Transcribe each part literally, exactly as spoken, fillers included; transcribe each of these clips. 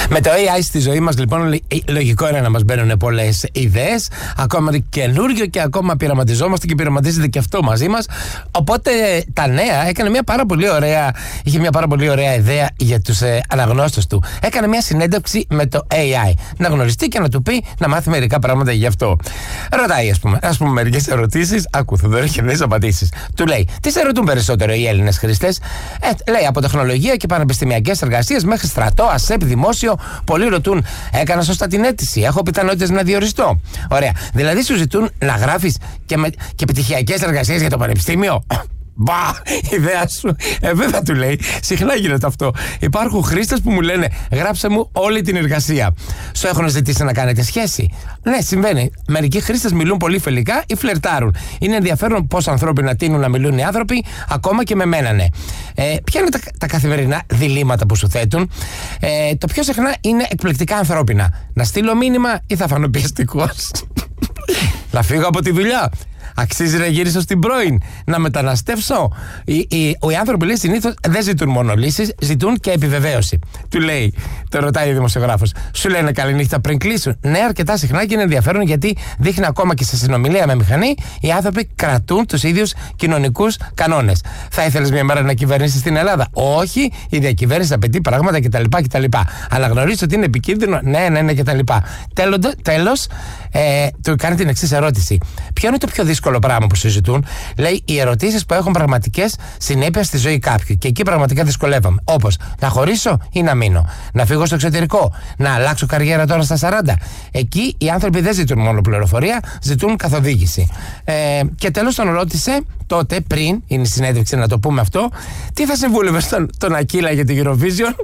Με το έι άι στη ζωή μας, λοιπόν, λογικό είναι να μας μπαίνουν πολλές ιδέες, ακόμα καινούριο, και ακόμα πειραματιζόμαστε και πειραματίζεται και αυτό μαζί μας. Οπότε τα νέα έκανε μια πάρα πολύ ωραία, είχε μια πάρα πολύ ωραία ιδέα για τους ε, αναγνώστες του. Έκανε μια συνέντευξη με το έι άι να γνωριστεί και να του πει να μάθει μερικά πράγματα γι' αυτό. Ρωτάει, ας πούμε, ας πούμε μερικές ερωτήσεις. Ακού, θα δω και δεν απαντήσεις. Του λέει, τι σε ρωτούν περισσότερο οι Έλληνες χρήστες? Ε, λέει, από τεχνολογία και πανεπιστημιακές εργασίες μέχρι στρατό, ΑΣΕΠ, δημόσιο. Πολλοί ρωτούν, έκανα σωστά την αίτηση? Έχω πιθανότητες να διοριστώ? Ωραία. Δηλαδή σου ζητούν να γράφεις και, με, και πτυχιακές εργασίες για το πανεπιστήμιο. Μπα, ιδέα σου. Ε, βέβαια, του λέει. Συχνά γίνεται αυτό. Υπάρχουν χρήστες που μου λένε, γράψε μου όλη την εργασία. Σου έχουν ζητήσει να κάνετε σχέση? Ναι, συμβαίνει. Μερικοί χρήστες μιλούν πολύ φιλικά ή φλερτάρουν. Είναι ενδιαφέρον πώς ανθρώπινα τείνουν να μιλούν οι άνθρωποι, ακόμα και με μένα, ναι. Ε, ποια είναι τα, τα καθημερινά διλήμματα που σου θέτουν? Ε, το πιο συχνά είναι εκπληκτικά ανθρώπινα. Να στείλω μήνυμα ή θα φανώ πιεστικός? Να φύγω από τη δουλειά? Αξίζει να γυρίσω στην πρώην? Να μεταναστεύσω? Οι, οι, οι άνθρωποι, λέει, συνήθως δεν ζητούν μόνο λύσεις, ζητούν και επιβεβαίωση. Του λέει, το ρωτάει ο δημοσιογράφος, σου λένε καληνύχτα πριν κλείσουν? Ναι, αρκετά συχνά, και είναι ενδιαφέρον γιατί δείχνει ακόμα και σε συνομιλία με μηχανή οι άνθρωποι κρατούν τους ίδιους κοινωνικούς κανόνες. Θα ήθελες μια μέρα να κυβερνήσεις την Ελλάδα? Όχι, η διακυβέρνηση απαιτεί πράγματα κτλ. κτλ. Αλλά γνωρίζεις ότι είναι επικίνδυνο? Ναι, ναι, ναι, κτλ. Τέλος, ε, του κάνει την εξής ερώτηση. Ποιο είναι το πιο δύσκολο πράγμα που συζητούν? Λέει, οι ερωτήσεις που έχουν πραγματικές συνέπειες στη ζωή κάποιου. Και εκεί πραγματικά δυσκολεύομαι. Όπως, να χωρίσω ή να μείνω? Να φύγω στο εξωτερικό? Να αλλάξω καριέρα τώρα στα σαράντα? Εκεί οι άνθρωποι δεν ζητούν μόνο πληροφορία, ζητούν καθοδήγηση. Ε, και τέλος τον ρώτησε τότε, πριν είναι η συνέντευξη, να το πούμε αυτό, τι θα συμβούλευε τον, τον Ακύλα για την Eurovision?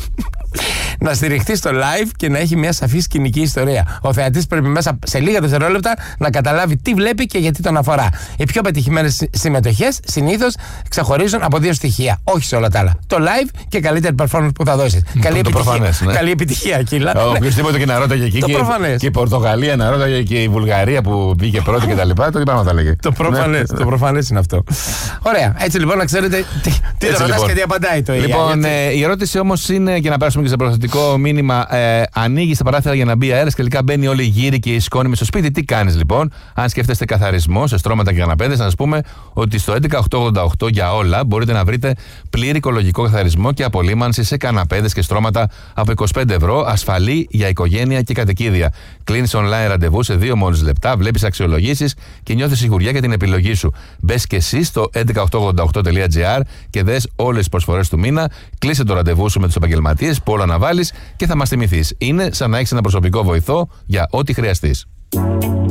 Να στηριχτεί στο live και να έχει μια σαφή σκηνική ιστορία. Ο θεατής πρέπει μέσα σε λίγα δευτερόλεπτα να καταλάβει τι βλέπει και γιατί τον αφορά. Οι πιο πετυχημένες συμμετοχές συνήθως ξεχωρίζουν από δύο στοιχεία. Όχι σε όλα τα άλλα. Το live και καλύτερη performance που θα δώσεις. Καλή επιτυχία. Προφανές, ναι. Καλή επιτυχία, Ακύλα. Οποιοδήποτε και να ρώταγε εκεί. Και, και η Πορτογαλία να ρώταγε και η Βουλγαρία που βγήκε πρώτη κτλ. Το τι πάνω θα λέγε. Το προφανές, το προφανές είναι αυτό. Ωραία. Έτσι λοιπόν να ξέρετε τι το ρωτάς και τι απαντάει το έι άι. Λοιπόν, η ερώτηση όμως είναι, και να περάσουμε και σε προθετικό μήνυμα, ε, ανοίγει τα παράθυρα για να μπει αέρας και τελικά μπαίνει όλη η γύρι και η σκόνη μες στο σπίτι. Τι κάνεις λοιπόν? Αν σκέφτεστε καθαρισμό σε στρώματα και καναπέδες, να σας πούμε ότι στο έντεκα οκτακόσια ογδόντα οκτώ για όλα μπορείτε να βρείτε πλήρη οικολογικό καθαρισμό και απολύμανση σε καναπέδες και στρώματα από είκοσι πέντε ευρώ, ασφαλή για οικογένεια και κατοικίδια. Κλείνεις online ραντεβού σε δύο μόλις λεπτά, βλέπεις αξιολογήσεις και νιώθεις σιγουριά για την επιλογή σου. Μπες και εσύ στο έντεκα οκτακόσια ογδόντα οκτώ τελεία τζι άρ και δες όλες τις προσφορές του μήνα. Κλείσε το ραντεβού σου με τους επαγγελματίες που όλα να βάλεις και θα μας θυμηθείς. Είναι σαν να έχεις ένα προσωπικό βοηθό για ό,τι χρειαστείς.